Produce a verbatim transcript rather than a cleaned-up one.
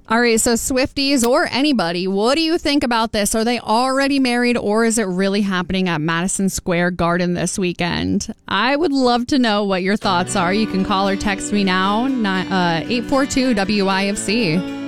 All right, so Swifties or anybody, what do you think about this? Are they already married, or is it really happening at Madison Square Garden this weekend? I would love to know what your thoughts are. You can call or text me now, eight four two W I F C.